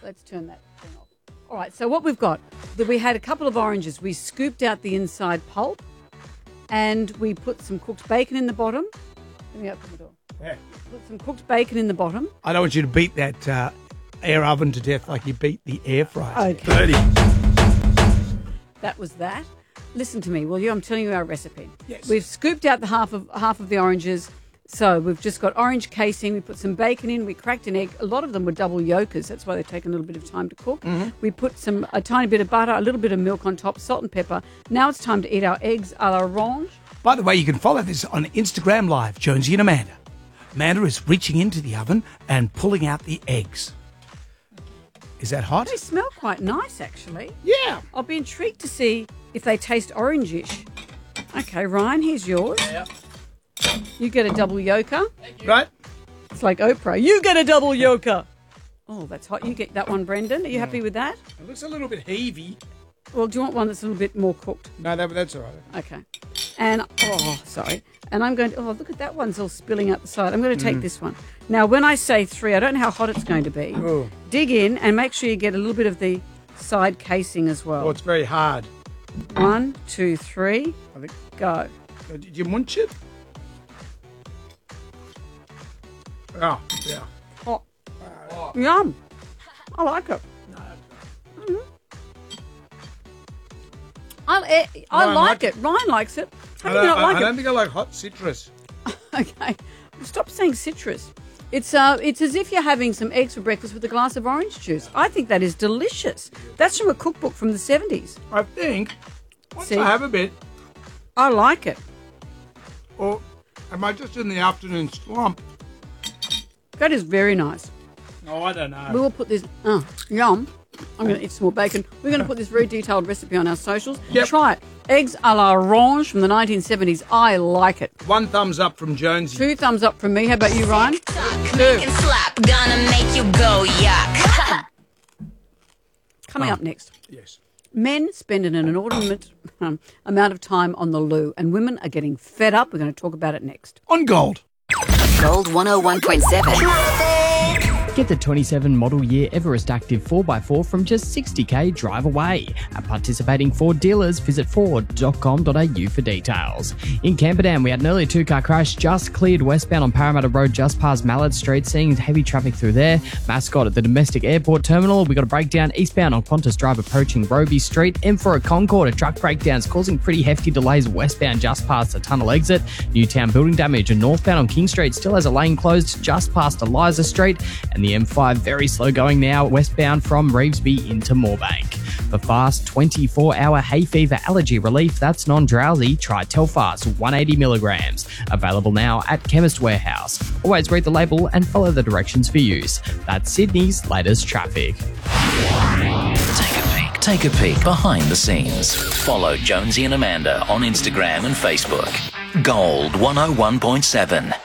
let's turn that thing off. All right, so what we've got, we had a couple of oranges. We scooped out the inside pulp and we put some cooked bacon in the bottom. Let me open the door. Yeah. Put some cooked bacon in the bottom. I don't want you to beat that air oven to death like you beat the air fryer. Okay. That was that. Listen to me, will you? I'm telling you our recipe. Yes. We've scooped out the half of the oranges. So we've just got orange casing. We put some bacon in. We cracked an egg. A lot of them were double yolkers. That's why they take a little bit of time to cook. Mm-hmm. We put a tiny bit of butter, a little bit of milk on top, salt and pepper. Now it's time to eat our eggs a l'orange. By the way, you can follow this on Instagram Live, Jonesy and Amanda. Amanda is reaching into the oven and pulling out the eggs. Is that hot? They smell quite nice, actually. Yeah. I'll be intrigued to see if they taste orangish. Okay, Ryan, here's yours. Yeah. You get a double yolker. Right? It's like Oprah. You get a double yolker. Oh, that's hot. You get that one, Brendan. Are you happy with that? It looks a little bit heavy. Well, do you want one that's a little bit more cooked? No, that's all right. Okay. And, sorry. And I'm going to, look at that one's all spilling out the side. I'm going to take this one. Now, when I say 3, I don't know how hot it's going to be. Oh. Dig in and make sure you get a little bit of the side casing as well. Oh, it's very hard. 1, 2, 3. I think. Go. Did you munch it? Oh, yeah. Oh. Yum. I like it. Mm-hmm. I like it. Ryan likes it. How do you not like I it? don't think I like hot citrus. Okay. Stop saying citrus. It's as if you're having some eggs for breakfast with a glass of orange juice. I think that is delicious. That's from a cookbook from the 70s. I think once See? I have a bit, I like it. or am I just in the afternoon slump? That is very nice. Oh, I don't know. We will put this... yum. I'm going to eat some more bacon. We're going to put this very detailed recipe on our socials. Yep. Try it. Eggs a l'orange from the 1970s. I like it. 1 thumbs up from Jonesy. 2 thumbs up from me. How about you, Ryan? 2. Slap, gonna make you go yuck. Coming up next. Yes. Men spend an inordinate amount of time on the loo, and women are getting fed up. We're going to talk about it next. On Gold. Gold 101.7. Get the 27 model year Everest Active 4x4 from just $60,000 drive away. At participating Ford dealers, visit ford.com.au for details. In Camperdown, we had an early 2-car crash just cleared westbound on Parramatta Road just past Mallard Street, seeing heavy traffic through there. Mascot at the domestic airport terminal. We got a breakdown eastbound on Qantas Drive approaching Robie Street. M4 at Concord, a truck breakdowns causing pretty hefty delays westbound just past the tunnel exit. Newtown building damage and northbound on King Street still has a lane closed just past Eliza Street. And the M5 very slow going now westbound from Revesby into Moorebank. For fast 24-hour hay fever allergy relief that's non-drowsy, try Telfast 180 milligrams. Available now at Chemist Warehouse. Always read the label and follow the directions for use. That's Sydney's latest traffic. Take a peek behind the scenes. Follow Jonesy and Amanda on Instagram and Facebook. Gold 101.7.